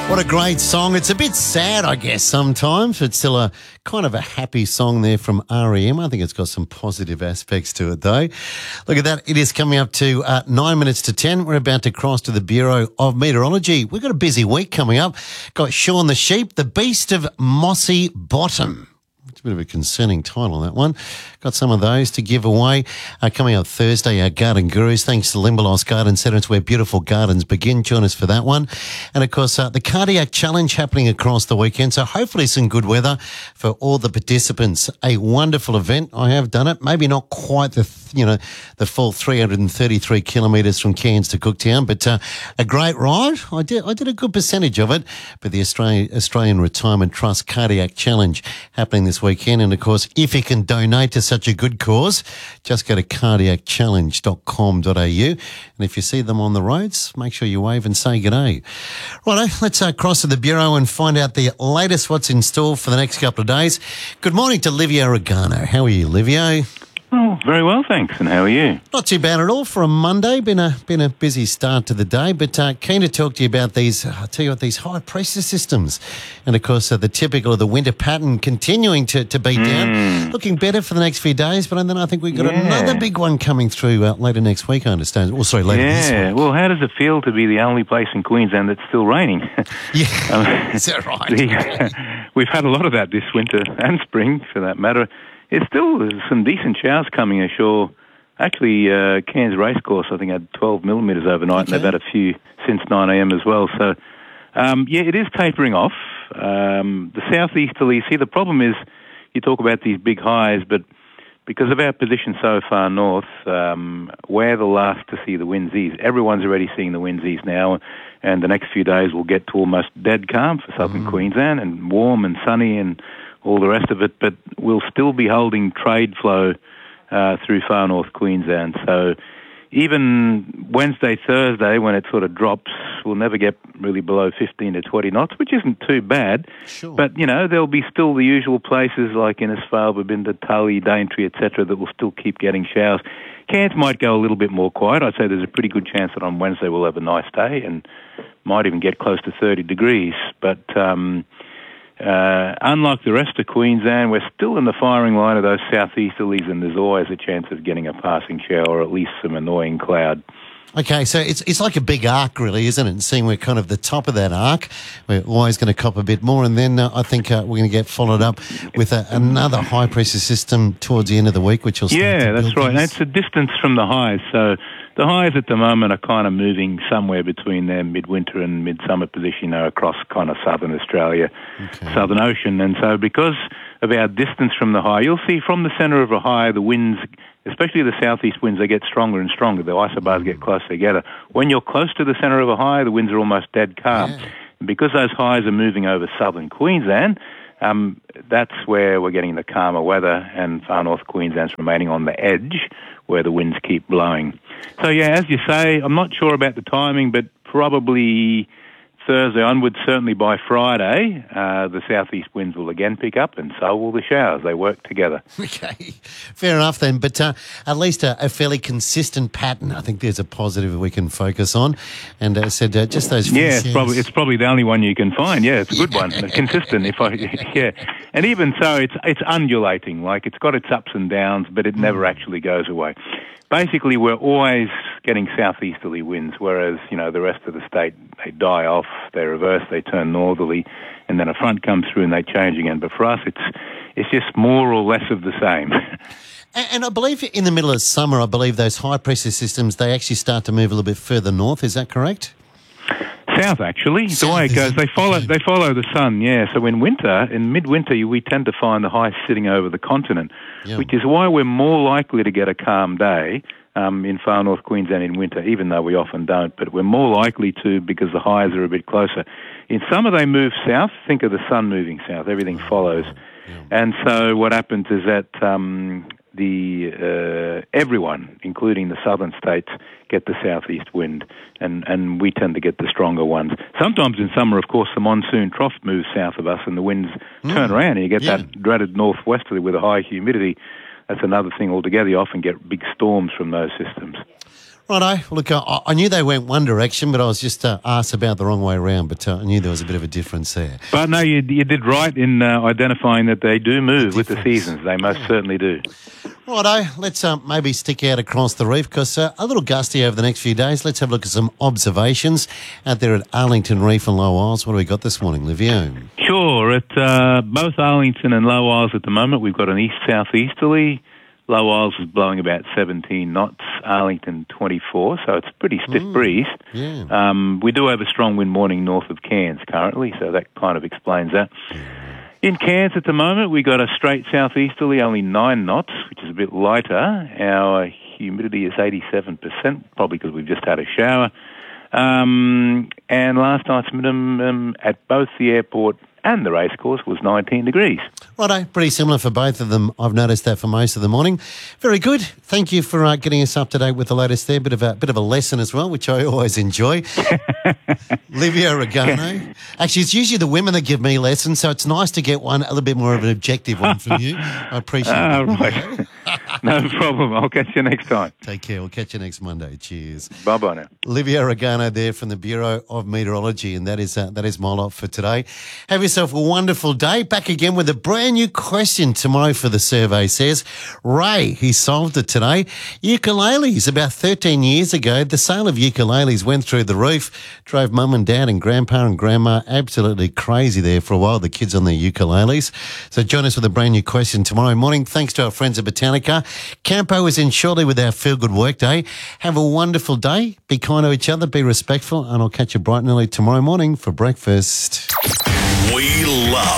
What a great song. It's a bit sad, I guess, sometimes. It's still a kind of a happy song there from R.E.M. I think it's got some positive aspects to it, though. Look at that. It is coming up to 9 minutes to 10. We're about to cross to the Bureau of Meteorology. We've got a busy week coming up. Got Shaun the Sheep, the Beast of Mossy Bottom. It's a bit of a concerning title, that one. Got some of those to give away. Coming up Thursday, our Garden Gurus. Thanks to Limberlost Garden Centre. It's where beautiful gardens begin. Join us for that one. And, of course, the Cardiac Challenge happening across the weekend. So hopefully some good weather for all the participants. A wonderful event. I have done it. Maybe not quite the full 333 kilometres from Cairns to Cooktown, but a great ride. I did a good percentage of it. But the Australian Retirement Trust Cardiac Challenge happening this weekend. And, of course, if you can donate to such a good cause, just go to cardiacchallenge.com.au. And if you see them on the roads, make sure you wave and say g'day. Righto, let's cross to the Bureau and find out the latest what's in store for the next couple of days. Good morning to Livio Regano. How are you, Livio? Oh, very well, thanks. And how are you? Not too bad at all for a Monday. Been a busy start to the day, but keen to talk to you about these. I'll tell you what, these high pressure systems, and of course the typical of the winter pattern continuing to beat down, looking better for the next few days. But then I think we've got another big one coming through later next week. I understand. Later this week. Yeah. Well, how does it feel to be the only place in Queensland that's still raining? Yeah, is that right? We've had a lot of that this winter and spring, for that matter. There's some decent showers coming ashore. Actually, Cairns Racecourse, I think, had 12 millimetres overnight, and they've had a few since 9 a.m. as well. So, it is tapering off. The southeasterly, the problem is you talk about these big highs, but because of our position so far north, we're the last to see the winds ease. Everyone's already seeing the winds ease now, and the next few days we'll get to almost dead calm for southern Queensland, and warm and sunny and all the rest of it, but we'll still be holding trade flow through far north Queensland. So even Wednesday, Thursday, when it sort of drops, we'll never get really below 15 to 20 knots, which isn't too bad. Sure. But, there'll be still the usual places like Innisfail, Babinda, Tully, Daintree, etc., that will still keep getting showers. Cairns might go a little bit more quiet. I'd say there's a pretty good chance that on Wednesday we'll have a nice day and might even get close to 30 degrees. But unlike the rest of Queensland, we're still in the firing line of those southeasterlies, and there's always a chance of getting a passing shower or at least some annoying cloud. Okay, so it's like a big arc, really, isn't it? And seeing we're kind of the top of that arc, we're always going to cop a bit more, and then I think we're going to get followed up with another high-pressure system towards the end of the week, which will start to that's build right. things. And it's a distance from the highs, so the highs at the moment are kind of moving somewhere between their midwinter and midsummer position, across kind of southern Australia, Southern Ocean. And so because of our distance from the high, you'll see from the centre of a high, the winds, especially the southeast winds, they get stronger and stronger. The isobars get closer together. When you're close to the centre of a high, the winds are almost dead calm. Yeah. And because those highs are moving over southern Queensland, that's where we're getting the calmer weather, and far north Queensland's remaining on the edge where the winds keep blowing. So, as you say, I'm not sure about the timing, but probably Thursday onwards, certainly by Friday, the southeast winds will again pick up, and so will the showers. They work together. Okay, fair enough then. But at least a fairly consistent pattern. I think there's a positive we can focus on. And as I said, just those few it's probably the only one you can find. Yeah, it's a good one. Consistent. And even so, it's undulating. Like, it's got its ups and downs, but it never actually goes away. Basically, we're always getting southeasterly winds, whereas, the rest of the state, they die off, they reverse, they turn northerly, and then a front comes through and they change again. But for us, it's just more or less of the same. And I believe in the middle of summer, those high-pressure systems, they actually start to move a little bit further north. Is that correct? South, actually. The way it goes, they follow the sun, So in midwinter, we tend to find the highs sitting over the continent, which is why we're more likely to get a calm day in far north Queensland in winter, even though we often don't. But we're more likely to because the highs are a bit closer. In summer, they move south. Think of the sun moving south. Everything follows. And so what happens is that everyone, including the southern states, get the southeast wind, and we tend to get the stronger ones. Sometimes in summer, of course, the monsoon trough moves south of us and the winds turn around, and you get that dreaded northwesterly with a high humidity. That's another thing altogether. You often get big storms from those systems. Righto. Look, I knew they went one direction, but I was just asked about the wrong way around. But I knew there was a bit of a difference there. But no, you did right in identifying that they do move with the seasons. They most certainly do. Righto. Let's maybe stick out across the reef because a little gusty over the next few days. Let's have a look at some observations out there at Arlington Reef and Low Isles. What do we got this morning, Livio? Sure. At both Arlington and Low Isles at the moment, we've got an east-southeasterly. Low Isles is blowing about 17 knots, Arlington 24, so it's a pretty stiff breeze. Yeah. We do have a strong wind warning north of Cairns currently, so that kind of explains that. In Cairns at the moment, we got a straight southeasterly, only 9 knots, which is a bit lighter. Our humidity is 87%, probably because we've just had a shower. And last night's minimum at both the airport and the racecourse was 19 degrees. Righto, pretty similar for both of them. I've noticed that for most of the morning. Very good. Thank you for getting us up to date with the latest there. Bit of a lesson as well, which I always enjoy. Livio Regano. Actually, it's usually the women that give me lessons, so it's nice to get one, a little bit more of an objective one from you. I appreciate it. Right. No problem. I'll catch you next time. Take care. We'll catch you next Monday. Cheers. Bye-bye now. Livio Regano there from the Bureau of Meteorology, and that is my lot for today. Have yourself a wonderful day. Back again with a brand new question tomorrow for the survey says. Ray, he solved it today. Ukuleles. About 13 years ago, the sale of ukuleles went through the roof, drove mum and dad and grandpa and grandma absolutely crazy there for a while, the kids on their ukuleles. So join us with a brand new question tomorrow morning. Thanks to our friends at Botanica. Campo is in shortly with our Feel Good Workday. Have a wonderful day. Be kind to each other. Be respectful. And I'll catch you bright and early tomorrow morning for breakfast. We love